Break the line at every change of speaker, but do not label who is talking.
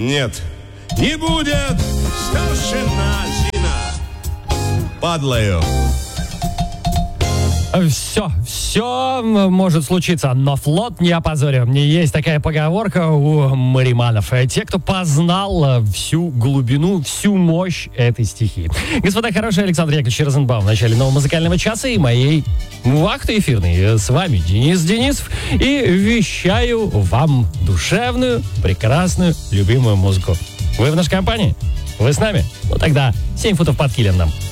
Нет, не будет. Старшина Зина. Падлаю.
Все может случиться, но флот не опозорю. Есть такая поговорка у мариманов. Те, кто познал всю глубину, всю мощь этой стихии. Господа хорошие, Александр Яковлевич Розенбаум в начале нового музыкального часа и моей вахты эфирной. С вами Денис Денисов. И вещаю вам душевную, прекрасную, любимую музыку. Вы в нашей компании? Вы с нами? Ну тогда 7 футов под килем нам.